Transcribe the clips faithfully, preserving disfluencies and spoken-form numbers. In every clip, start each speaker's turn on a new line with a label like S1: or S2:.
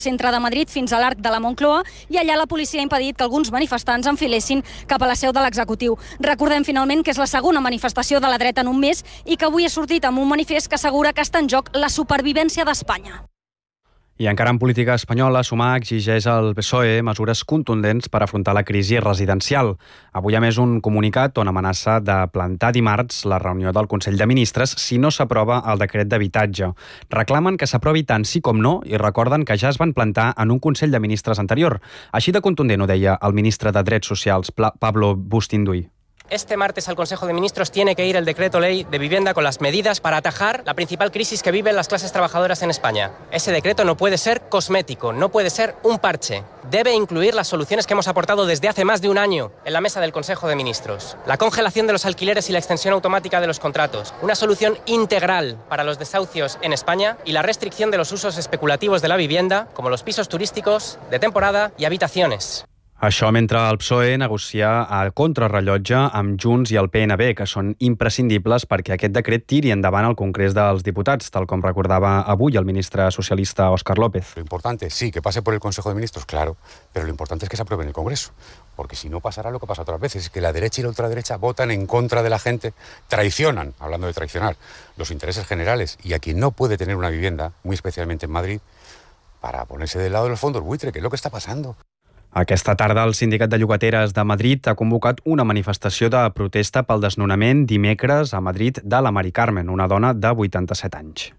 S1: centre de Madrid fins a l'Arc de la Moncloa i allà la policia ha impedit que alguns manifestants enfilessin cap a la seu de l'executiu. Recordem finalment que és la segona manifestació de la dreta en un mes i que avui ha sortit amb un manifest que assegura que està en joc la supervivència d'Espanya.
S2: I encara en política espanyola, Sumar exigeix al P S O E mesures contundents per afrontar la crisi residencial. Avui ha més un comunicat on amenaça de plantar dimarts la reunió del Consell de Ministres si no s'aprova el decret d'habitatge. Reclamen que s'aprovi tant sí com no i recorden que ja es van plantar en un Consell de Ministres anterior. Així de contundent ho deia el ministre de Drets Socials, Pablo Bustinduy.
S3: Este martes al Consejo de Ministros tiene que ir el decreto ley de vivienda con las medidas para atajar la principal crisis que viven las clases trabajadoras en España. Ese decreto no puede ser cosmético, no puede ser un parche. Debe incluir las soluciones que hemos aportado desde hace más de un año en la mesa del Consejo de Ministros. La congelación de los alquileres y la extensión automática de los contratos. Una solución integral para los desahucios en España y la restricción de los usos especulativos de la vivienda, como los pisos turísticos, de temporada y habitaciones.
S2: Això mentre el P S O E negocia a contrarrellotge amb Junts i el P N B, que són imprescindibles perquè aquest decret tiri endavant al Congrés dels Diputats, tal com recordava avui el ministre socialista Óscar López.
S4: Lo importante, sí, que pase por el Consejo de Ministros, claro, pero lo importante es que se apruebe en el Congreso, porque si no pasará lo que pasa otras veces, es que la derecha y la ultraderecha votan en contra de la gente, traicionan, hablando de traicionar, los intereses generales, y a quien no puede tener una vivienda, muy especialmente en Madrid, para ponerse del lado de los fondos buitre, que es lo que está pasando.
S2: Aquesta tarda el Sindicat de Llogateres de Madrid ha convocat una manifestació de protesta pel desnonament dimecres a Madrid de la Mari Carmen, una dona de vuitanta-set anys.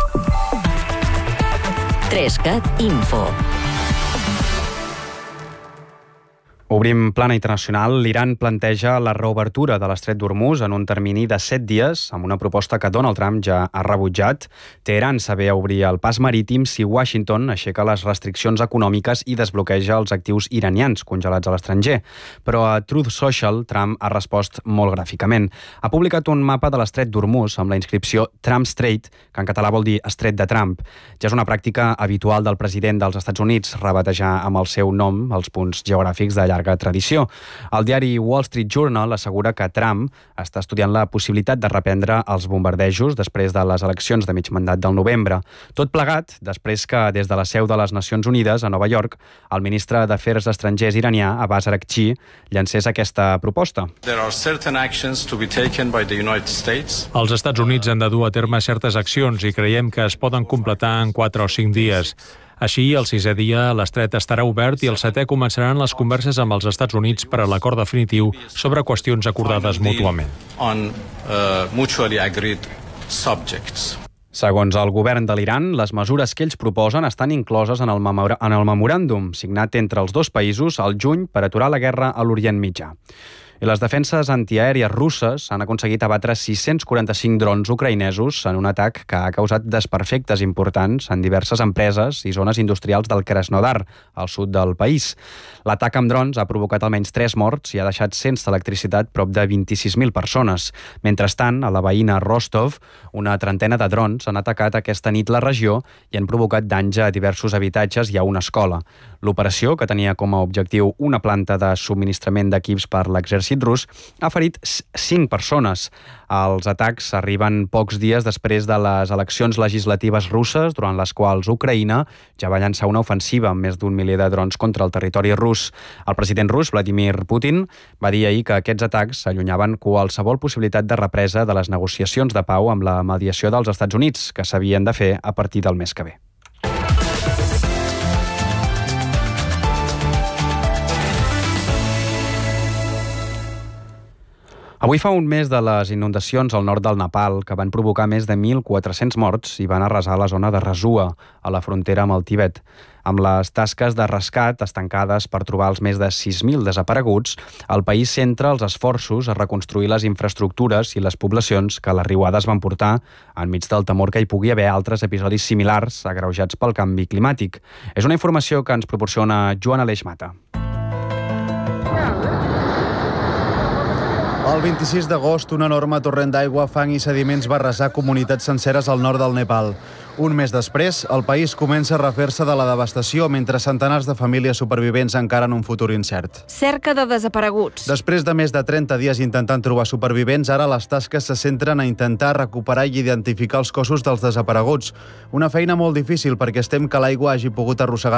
S5: Trescat Info.
S2: Obrim plana internacional. L'Iran planteja la reobertura de l'Estret d'Hormuz en un termini de set dies, amb una proposta que Donald Trump ja ha rebutjat. Teheran s'avé a obrir el pas marítim si Washington aixeca les restriccions econòmiques i desbloqueja els actius iranians congelats a l'estranger. Però a Truth Social, Trump ha respost molt gràficament. Ha publicat un mapa de l'Estret d'Hormuz amb la inscripció Trump Strait, que en català vol dir Estret de Trump. Ja és una pràctica habitual del president dels Estats Units rebatejar amb el seu nom els punts geogràfics de llarga tradició. El diari Wall Street Journal assegura que Trump està estudiant la possibilitat de reprendre els bombardejos després de les eleccions de mig mandat del novembre. Tot plegat després que des de la seu de les Nacions Unides a Nova York el ministre d'Afers Estrangers iranià, Abbas Araghchi, llancés aquesta proposta.
S6: Els Estats Units han de dur a terme certes accions i creiem que es poden completar en quatre o cinc dies. Així, el sisè dia, l'estret estarà obert i el setè començaran les converses amb els Estats Units per a l'acord definitiu sobre qüestions acordades mútuament.
S2: Segons el govern de l'Iran, les mesures que ells proposen estan incloses en el, memora- en el memoràndum signat entre els dos països al juny per aturar la guerra a l'Orient Mitjà. I les defenses antiaèries russes han aconseguit abatre sis-cents quaranta-cinc drons ucraïnesos en un atac que ha causat desperfectes importants en diverses empreses i zones industrials del Krasnodar, al sud del país. L'atac amb drons ha provocat almenys tres morts i ha deixat sense electricitat prop de vint-i-sis mil persones. Mentrestant, a la veïna Rostov, una trentena de drons han atacat aquesta nit la regió i han provocat danys a diversos habitatges i a una escola. L'operació, que tenia com a objectiu una planta de subministrament d'equips per l'exèrcit rus, ha ferit cinc persones. Els atacs arriben pocs dies després de les eleccions legislatives russes, durant les quals Ucraïna ja va llançar una ofensiva amb més d'un miler de drons contra el territori rus. El president rus, Vladimir Putin, va dir ahir que aquests atacs allunyaven qualsevol possibilitat de represa de les negociacions de pau amb la mediació dels Estats Units, que s'havien de fer a partir del mes que ve. Avui fa un mes de les inundacions al nord del Nepal, que van provocar més de mil quatre-cents morts i van arrasar la zona de Rasua, a la frontera amb el Tibet. Amb les tasques de rescat estancades per trobar els més de sis mil desapareguts, el país centra els esforços a reconstruir les infraestructures i les poblacions que les riuades van portar, enmig del temor que hi pugui haver altres episodis similars agreujats pel canvi climàtic. És una informació que ens proporciona Joan Aleix Mata.
S7: El vint-i-sis d'agost, un enorme torrent d'aigua, fang i sediments va arrasar comunitats senceres al nord del Nepal. Un mes després, el país comença a refer-se de la devastació mentre centenars de famílies supervivents encara en un futur incert.
S8: Cerca de desapareguts.
S7: Després de més de trenta dies intentant trobar supervivents, ara les tasques se centren a intentar recuperar i identificar els cossos dels desapareguts. Una feina molt difícil perquè es tem que l'aigua hagi pogut arrossegar